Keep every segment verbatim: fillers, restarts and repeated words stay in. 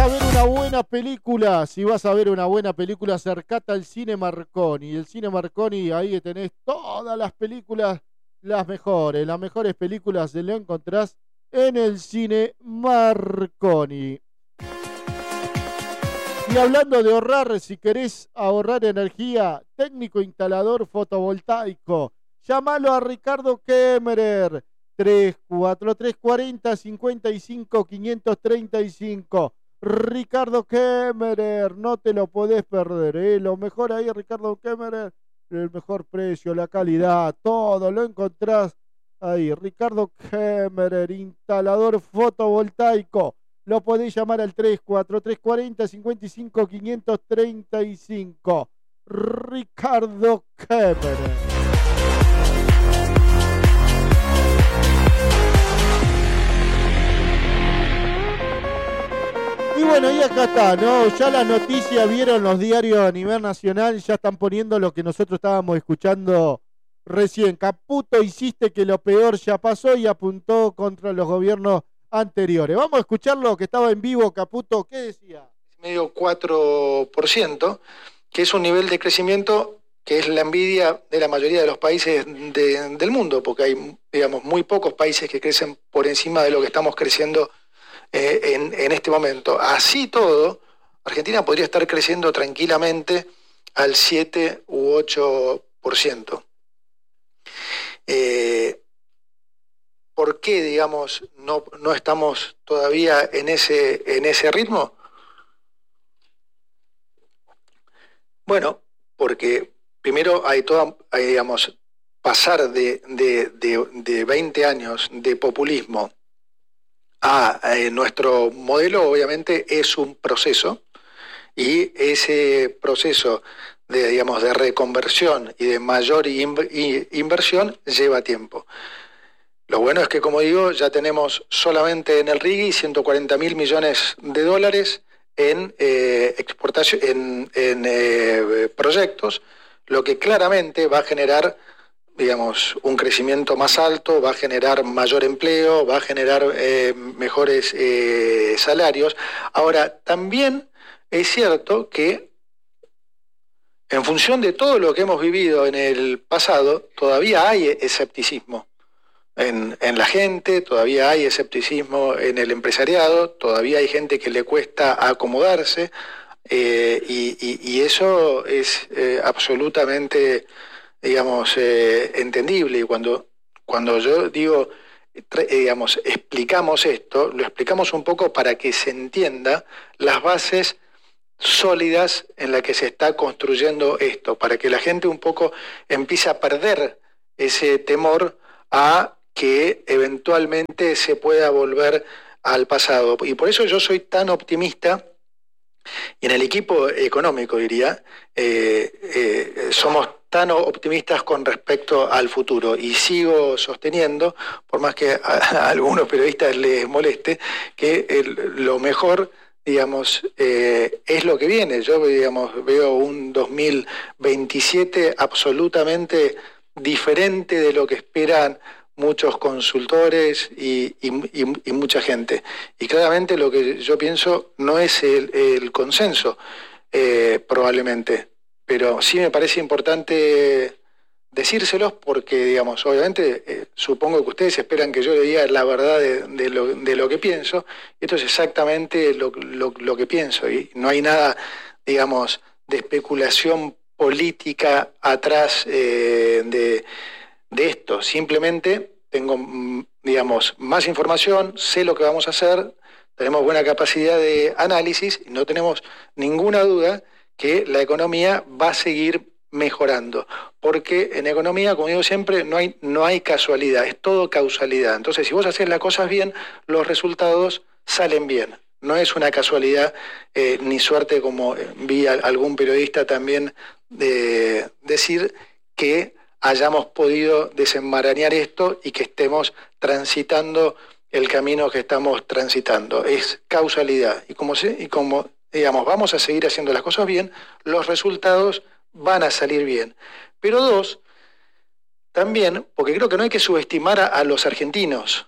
a ver una buena película, si vas a ver una buena película, acercate al Cine Marconi. El Cine Marconi, ahí tenés todas las películas, las mejores, las mejores películas se lo encontrás en el Cine Marconi. Y hablando de ahorrar, si querés ahorrar energía, técnico instalador fotovoltaico, llámalo a Ricardo Kemmerer, tres cuatro tres cuatro cero cinco cinco cinco tres cinco. Ricardo Kemmerer, no te lo podés perder, ¿eh? Lo mejor ahí, Ricardo Kemmerer, el mejor precio, la calidad, todo lo encontrás ahí. Ricardo Kemmerer, instalador fotovoltaico. Lo podés llamar al tres cuatro tres cuatro cero cinco cinco cinco tres cinco. Ricardo Kemmerer. Y bueno, y acá está, ¿no? Ya las noticias, vieron los diarios a nivel nacional, ya están poniendo lo que nosotros estábamos escuchando recién. Caputo insiste que lo peor ya pasó y apuntó contra los gobiernos anteriores. Vamos a escucharlo, que estaba en vivo, Caputo. ¿Qué decía? Medio cuatro por ciento, que es un nivel de crecimiento que es la envidia de la mayoría de los países de, del mundo, porque hay, digamos, muy pocos países que crecen por encima de lo que estamos creciendo Eh, en, en este momento. Así todo, Argentina podría estar creciendo tranquilamente al siete u ocho por ciento. Eh, ¿Por qué, digamos, no, no estamos todavía en ese, en ese ritmo? Bueno, porque primero hay toda, hay, digamos, pasar de, de, de, de veinte años de populismo a eh, nuestro modelo, obviamente, es un proceso, y ese proceso de, digamos, de reconversión y de mayor in- inversión lleva tiempo. Lo bueno es que, como digo, ya tenemos solamente en el R I G I ciento cuarenta mil millones de dólares en eh, exportación, en, en eh, proyectos, lo que claramente va a generar, digamos, un crecimiento más alto, va a generar mayor empleo, va a generar eh, mejores eh, salarios. Ahora, también es cierto que en función de todo lo que hemos vivido en el pasado, todavía hay escepticismo en, en la gente, todavía hay escepticismo en el empresariado, todavía hay gente que le cuesta acomodarse, eh, y, y, y eso es eh, absolutamente, digamos, eh, entendible. Y cuando, cuando yo digo, eh, digamos, explicamos esto, lo explicamos un poco para que se entienda las bases sólidas en las que se está construyendo esto, para que la gente un poco empiece a perder ese temor a que eventualmente se pueda volver al pasado. Y por eso yo soy tan optimista. Y en el equipo económico, diría, eh, eh, somos tan optimistas con respecto al futuro, y sigo sosteniendo, por más que a, a algunos periodistas les moleste, que el, lo mejor, digamos, eh, es lo que viene. Yo, digamos, veo un dos mil veintisiete absolutamente diferente de lo que esperan muchos consultores y, y, y, y mucha gente. Y claramente lo que yo pienso no es el, el consenso, eh, probablemente, pero sí me parece importante decírselos porque, digamos, obviamente, eh, supongo que ustedes esperan que yo le diga la verdad de, de, lo, de lo que pienso, y esto es exactamente lo, lo, lo que pienso, y no hay nada, digamos, de especulación política atrás eh, de... de esto. Simplemente tengo, digamos, más información, sé lo que vamos a hacer, tenemos buena capacidad de análisis y no tenemos ninguna duda que la economía va a seguir mejorando, porque en economía, como digo siempre, no hay, no hay casualidad, es todo causalidad. Entonces, si vos haces las cosas bien, los resultados salen bien. No es una casualidad eh, ni suerte, como vi a algún periodista también de decir, que hayamos podido desenmarañar esto y que estemos transitando el camino que estamos transitando. Es causalidad. Y como, se, y como digamos, vamos a seguir haciendo las cosas bien, los resultados van a salir bien. Pero dos, también, porque creo que no hay que subestimar a, a los argentinos.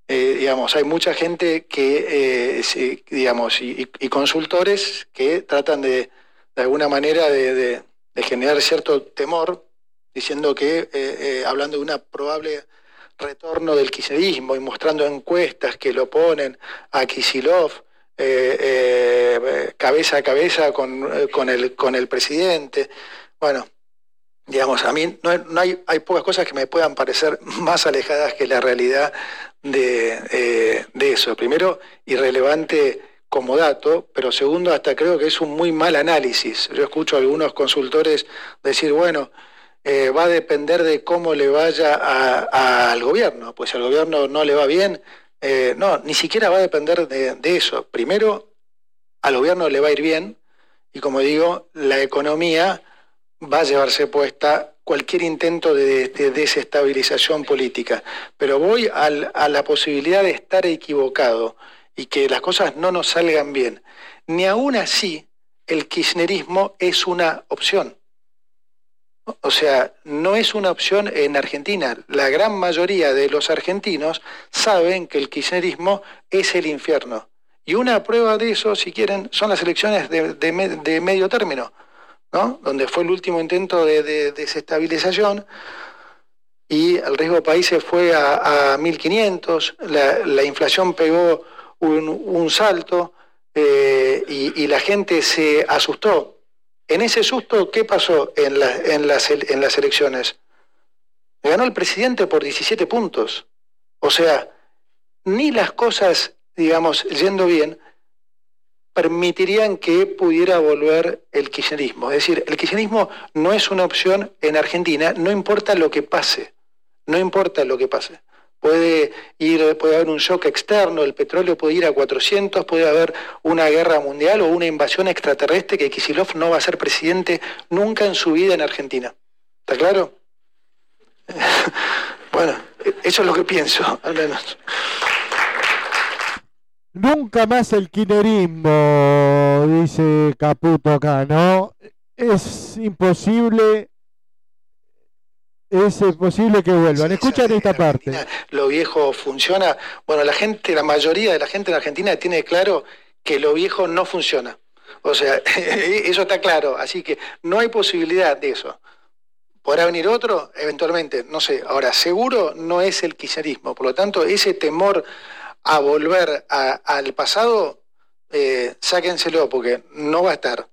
Eh, digamos, hay mucha gente que, eh, sí, digamos, y, y consultores que tratan de, de alguna manera de, de, de generar cierto temor, diciendo que, eh, eh, hablando de una probable retorno del kirchnerismo y mostrando encuestas que lo ponen a Kicillof eh, eh, cabeza a cabeza con, eh, con, el, con el presidente. Bueno, digamos, a mí no, no hay, hay pocas cosas que me puedan parecer más alejadas que la realidad de, eh, de eso. Primero, irrelevante como dato, pero segundo, hasta creo que es un muy mal análisis. Yo escucho a algunos consultores decir, bueno, eh, va a depender de cómo le vaya a, a, al gobierno. Pues si al gobierno no le va bien, eh, no, ni siquiera va a depender de, de eso. Primero, al gobierno le va a ir bien y, como digo, la economía va a llevarse puesta cualquier intento de, de desestabilización política. Pero voy al, a la posibilidad de estar equivocado y que las cosas no nos salgan bien. Ni aún así el kirchnerismo es una opción. O sea, no es una opción en Argentina. La gran mayoría de los argentinos saben que el kirchnerismo es el infierno. Y una prueba de eso, si quieren, son las elecciones de, de, de medio término, ¿no? Donde fue el último intento de, de, de desestabilización y el riesgo país se fue a, a mil quinientos, la, la inflación pegó un, un salto eh, y, y la gente se asustó. En ese susto, ¿qué pasó en, la, en, las, en las elecciones? Ganó el presidente por diecisiete puntos. O sea, ni las cosas, digamos, yendo bien, permitirían que pudiera volver el kirchnerismo. Es decir, el kirchnerismo no es una opción en Argentina, no importa lo que pase, no importa lo que pase. Puede ir, puede haber un shock externo, el petróleo puede ir a cuatrocientos, puede haber una guerra mundial o una invasión extraterrestre que Kicillof no va a ser presidente nunca en su vida en Argentina. ¿Está claro? Bueno, eso es lo que pienso, al menos. Nunca más el kirchnerismo, dice Caputo acá, ¿no? Es imposible, es imposible que vuelvan. Sí, escuchan esta parte. Lo viejo funciona. Bueno, la gente, la mayoría de la gente en Argentina tiene claro que lo viejo no funciona. O sea, eso está claro. Así que no hay posibilidad de eso. ¿Podrá venir otro? Eventualmente, no sé. Ahora, seguro no es el kirchnerismo. Por lo tanto, ese temor a volver a, al pasado, eh, sáquenselo porque no va a estar.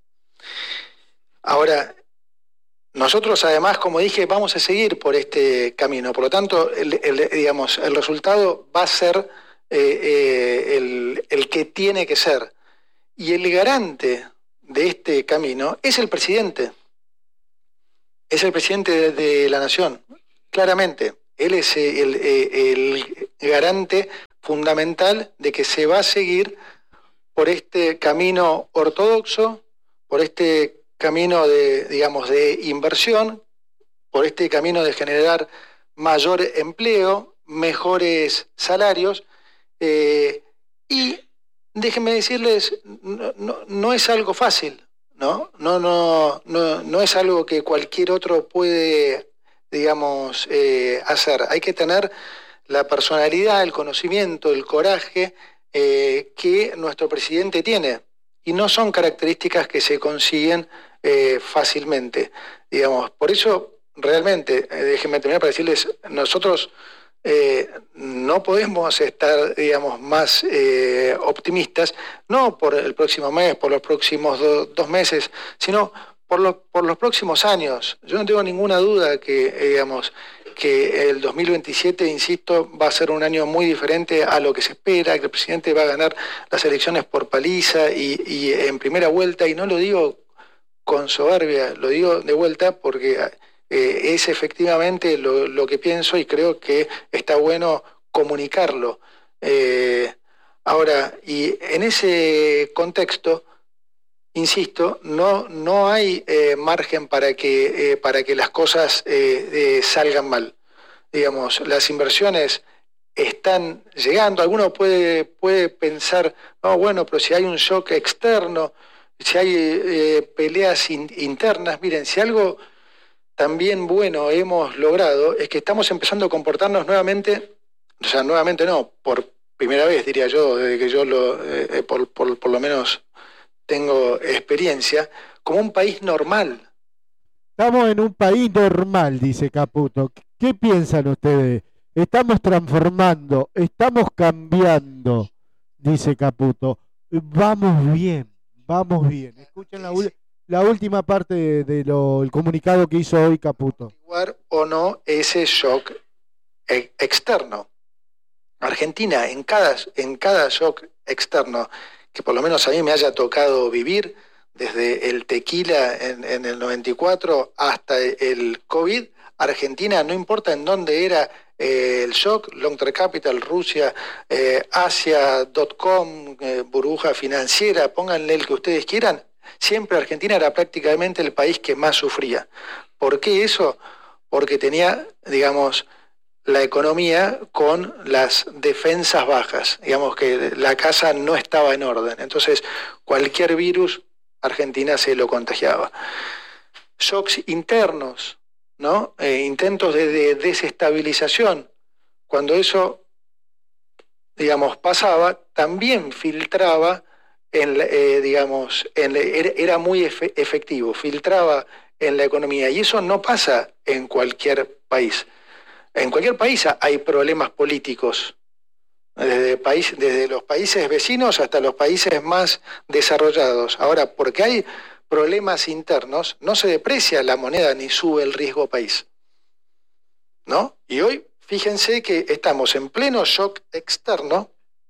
Ahora, nosotros además, como dije, vamos a seguir por este camino. Por lo tanto, el, el, digamos, el resultado va a ser eh, eh, el, el que tiene que ser. Y el garante de este camino es el presidente. Es el presidente de, de la nación, claramente. Él es el, el, el garante fundamental de que se va a seguir por este camino ortodoxo, por este camino de, digamos, de inversión, por este camino de generar mayor empleo, mejores salarios, eh, y déjenme decirles, no, no, no es algo fácil, ¿no? No, no, no, no es algo que cualquier otro puede, digamos, eh, hacer. Hay que tener la personalidad, el conocimiento, el coraje eh, que nuestro presidente tiene. Y no son características que se consiguen eh, fácilmente. Digamos, por eso, realmente, eh, déjenme terminar para decirles, nosotros eh, no podemos estar, digamos, más eh, optimistas, no por el próximo mes, por los próximos do, dos meses, sino por, lo, por los próximos años. Yo no tengo ninguna duda que, eh, digamos, que el dos mil veintisiete, insisto, va a ser un año muy diferente a lo que se espera, que el presidente va a ganar las elecciones por paliza y, y en primera vuelta, y no lo digo con soberbia, lo digo de vuelta porque eh, es efectivamente lo, lo que pienso y creo que está bueno comunicarlo. Eh, ahora, y en ese contexto, insisto, no, no hay eh, margen para que, eh, para que las cosas eh, eh, salgan mal. Digamos, las inversiones están llegando. Alguno puede, puede pensar, no, bueno, pero si hay un shock externo, si hay eh, peleas in, internas, miren, si algo también bueno hemos logrado es que estamos empezando a comportarnos nuevamente o sea, nuevamente no, por primera vez diría yo, desde que yo lo, eh, por, por, por lo menos tengo experiencia, como un país normal. Estamos en un país normal, dice Caputo. ¿Qué piensan ustedes? Estamos transformando, estamos cambiando, dice Caputo. Vamos bien, vamos bien. Escuchen la, la última parte del de de comunicado que hizo hoy Caputo. O no ese shock e externo. Argentina, en cada, en cada shock externo, que por lo menos a mí me haya tocado vivir, desde el tequila en, en el noventa y cuatro hasta el COVID, Argentina, no importa en dónde era eh, el shock, Long Term Capital, Rusia, eh, Asia punto com, eh, burbuja financiera, pónganle el que ustedes quieran, siempre Argentina era prácticamente el país que más sufría. ¿Por qué eso? Porque tenía, digamos, la economía con las defensas bajas, digamos que la casa no estaba en orden, entonces cualquier virus Argentina se lo contagiaba. Shocks internos, ¿no? Eh, intentos de, de desestabilización, cuando eso, digamos, pasaba, también filtraba, en, eh, digamos, en, era muy efe, efectivo, filtraba en la economía, y eso no pasa en cualquier país. En cualquier país hay problemas políticos, desde, país, desde los países vecinos hasta los países más desarrollados. Ahora, porque hay problemas internos, no se deprecia la moneda ni sube el riesgo país, ¿no? Y hoy, fíjense que estamos en pleno shock externo,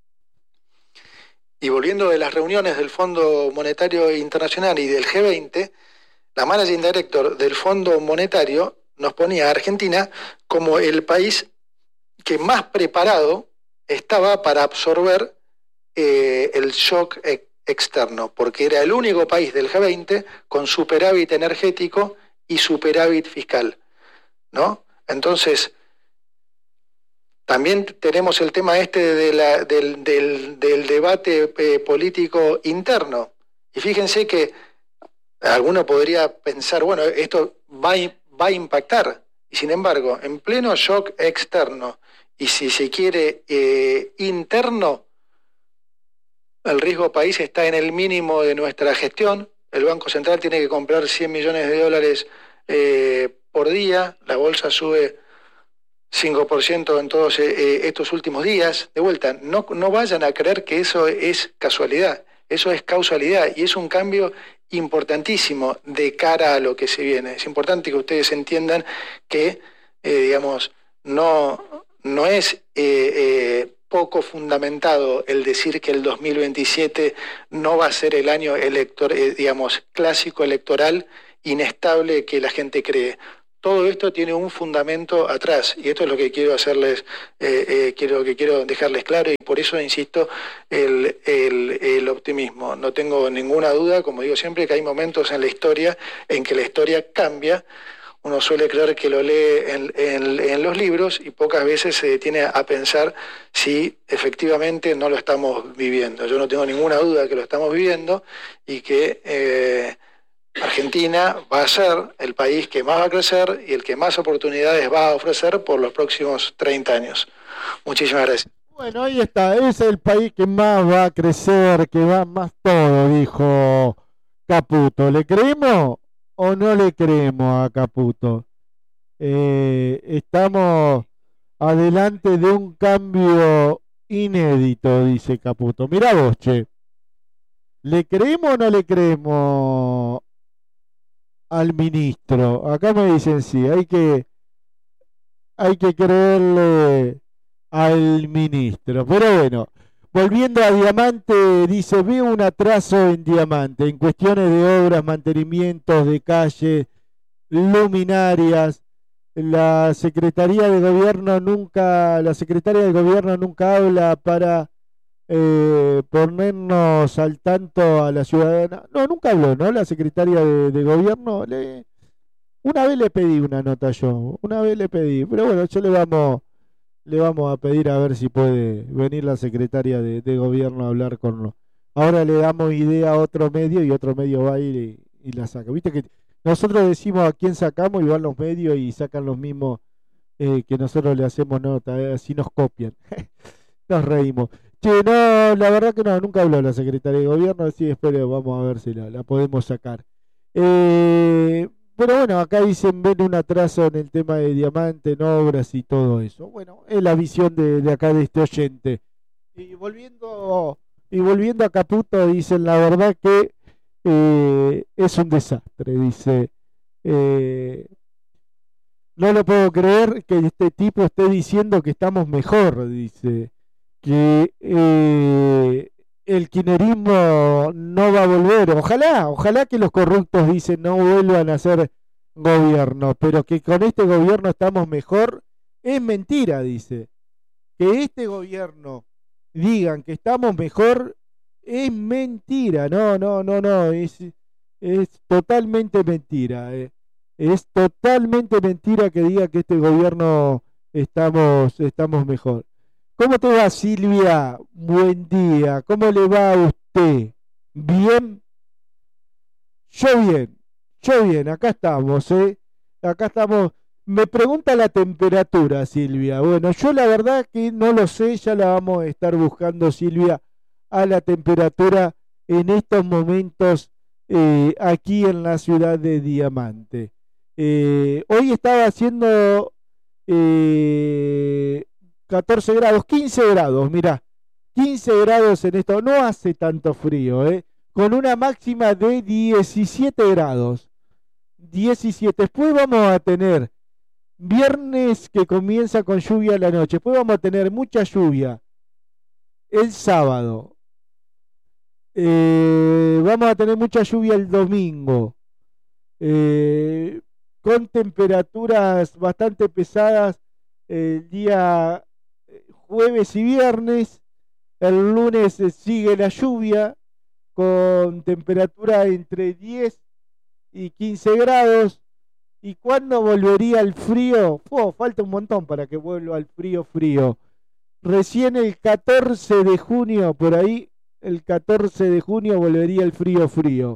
y volviendo de las reuniones del Fondo Monetario Internacional y del G veinte, la Managing Director del Fondo Monetario nos ponía a Argentina como el país que más preparado estaba para absorber eh, el shock e externo, porque era el único país del G veinte con superávit energético y superávit fiscal, ¿no? Entonces, también tenemos el tema este de la, del, del, del debate eh, político interno, y fíjense que alguno podría pensar, bueno, esto va a va a impactar, y sin embargo, en pleno shock externo, y si se quiere eh, interno, el riesgo país está en el mínimo de nuestra gestión. El Banco Central tiene que comprar cien millones de dólares eh, por día, la bolsa sube cinco por ciento en todos eh, estos últimos días. De vuelta, no, no vayan a creer que eso es casualidad, eso es causalidad, y es un cambio importantísimo de cara a lo que se viene. Es importante que ustedes entiendan que, eh, digamos, no, no es eh, eh, poco fundamentado el decir que el dos mil veintisiete no va a ser el año elector, eh, digamos, clásico electoral inestable que la gente cree. Todo esto tiene un fundamento atrás, y esto es lo que quiero hacerles, eh, eh, quiero que quiero dejarles claro, y por eso insisto el, el, el optimismo. No tengo ninguna duda, como digo siempre, que hay momentos en la historia en que la historia cambia. Uno suele creer que lo lee en, en, en los libros y pocas veces se detiene a pensar si efectivamente no lo estamos viviendo. Yo no tengo ninguna duda que lo estamos viviendo y que Eh, Argentina va a ser el país que más va a crecer y el que más oportunidades va a ofrecer por los próximos treinta años. Muchísimas gracias. Bueno, ahí está, es el país que más va a crecer, que va más todo, dijo Caputo. ¿Le creemos o no le creemos a Caputo? Eh, estamos adelante de un cambio inédito, dice Caputo. Mirá vos, che. ¿Le creemos o no le creemos al ministro? Acá me dicen sí, hay que hay que creerle al ministro. Pero bueno, volviendo a Diamante, dice, veo un atraso en Diamante, en cuestiones de obras, mantenimientos de calles, luminarias. La Secretaría de Gobierno nunca, la Secretaria de Gobierno nunca habla para Eh, ponernos al tanto a la ciudadana. No, nunca habló, ¿no? La secretaria de, de gobierno. Le, una vez le pedí una nota yo, una vez le pedí, pero bueno, yo le vamos, le vamos a pedir a ver si puede venir la secretaria de, de gobierno a hablar con nosotros. Ahora le damos idea a otro medio y otro medio va a ir y, y la saca. Viste que nosotros decimos a quién sacamos y van los medios y sacan los mismos, eh, que nosotros le hacemos nota, eh, así nos copian. Nos reímos. Che, no, la verdad que no, nunca habló la secretaria de gobierno, así espero, vamos a ver si la, la podemos sacar. Eh, pero bueno, acá dicen, ven un atraso en el tema de diamante, en obras y todo eso. Bueno, es la visión de, de acá de este oyente. Y volviendo, y volviendo a Caputo, dicen, la verdad que eh, es un desastre, dice. Eh, no lo puedo creer que este tipo esté diciendo que estamos mejor, dice. Que eh, el kirchnerismo no va a volver. Ojalá, ojalá que los corruptos, dicen, no vuelvan a ser gobierno, pero que con este gobierno estamos mejor, es mentira, dice. Que este gobierno digan que estamos mejor, es mentira. No, no, no, no, es, es totalmente mentira. Eh. Es totalmente mentira que diga que este gobierno estamos, estamos mejor. ¿Cómo te va, Silvia? Buen día. ¿Cómo le va a usted? ¿Bien? Yo bien. Yo bien. Acá estamos, ¿eh? Acá estamos. Me pregunta la temperatura, Silvia. Bueno, yo la verdad que no lo sé. Ya la vamos a estar buscando, Silvia, a la temperatura en estos momentos eh, aquí en la ciudad de Diamante. Eh, hoy estaba haciendo... Eh, catorce grados, quince grados, mirá, quince grados en esto, no hace tanto frío, ¿eh? Con una máxima de diecisiete grados, diecisiete, después vamos a tener viernes que comienza con lluvia a la noche, después vamos a tener mucha lluvia el sábado, eh, vamos a tener mucha lluvia el domingo, eh, con temperaturas bastante pesadas el día jueves y viernes. El lunes sigue la lluvia con temperatura entre diez y quince grados. ¿Y cuándo volvería el frío? Oh, falta un montón para que vuelva el frío frío. Recién el catorce de junio, por ahí, el catorce de junio volvería el frío frío.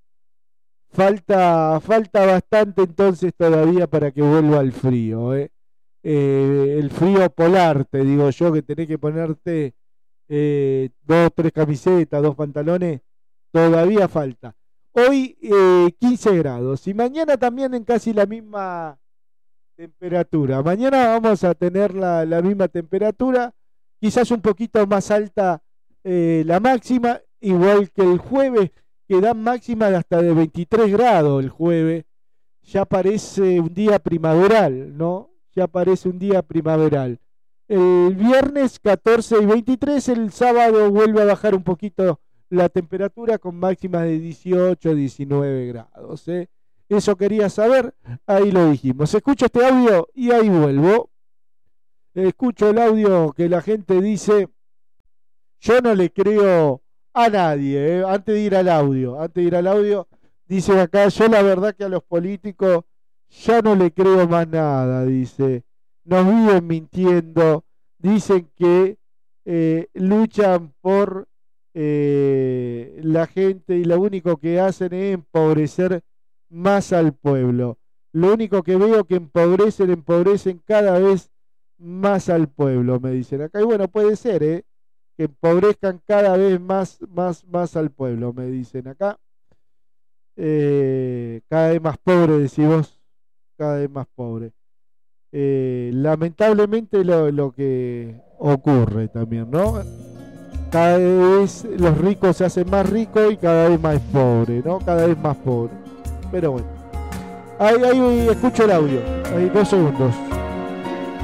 Falta, falta bastante entonces todavía para que vuelva el frío, ¿eh? Eh, el frío polar, te digo yo, que tenés que ponerte eh, dos, tres camisetas, dos pantalones, todavía falta. Hoy eh, quince grados y mañana también en casi la misma temperatura. Mañana vamos a tener la, la misma temperatura, quizás un poquito más alta eh, la máxima, igual que el jueves, que dan máxima de hasta de veintitrés grados el jueves. Ya parece un día primaveral, ¿no? Ya parece un día primaveral. El viernes catorce y veintitrés, el sábado vuelve a bajar un poquito la temperatura con máximas de dieciocho, diecinueve grados. ¿eh? Eso quería saber, ahí lo dijimos. Escucho este audio y ahí vuelvo. Escucho el audio que la gente dice, yo no le creo a nadie, ¿eh? antes de ir al audio, antes de ir al audio, dice acá, yo la verdad que a los políticos ya no le creo más nada, dice. Nos viven mintiendo. Dicen que eh, luchan por eh, la gente y lo único que hacen es empobrecer más al pueblo. Lo único que veo que empobrecen, empobrecen cada vez más al pueblo, me dicen acá. Y bueno, puede ser, ¿eh? Que empobrezcan cada vez más, más, más al pueblo, me dicen acá. Eh, cada vez más pobre, decís vos. Cada vez más pobre. Eh, lamentablemente lo, lo que ocurre también, ¿no? Cada vez los ricos se hacen más ricos y cada vez más pobres, ¿no? Cada vez más pobres. Pero bueno. Ahí, ahí escucho el audio. Ahí, dos segundos.